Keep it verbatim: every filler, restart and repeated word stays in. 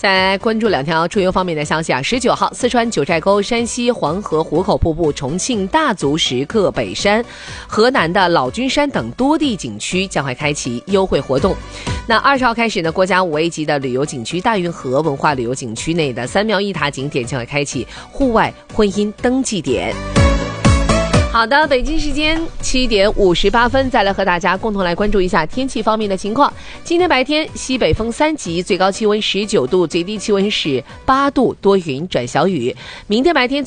再来关注两条出游方面的消息啊，十九号，四川九寨沟、山西黄河壶口瀑布、重庆大足石刻北山、河南的老君山等多地景区将会开启优惠活动。那二十号开始呢，国家五 A 级的旅游景区大运河文化旅游景区内的三庙一塔景点将会开启户外婚姻登记点。好的，北京时间七点五十八分，再来和大家共同来关注一下天气方面的情况。今天白天西北风三级，最高气温十九度，最低气温是八度，多云转小雨。明天白天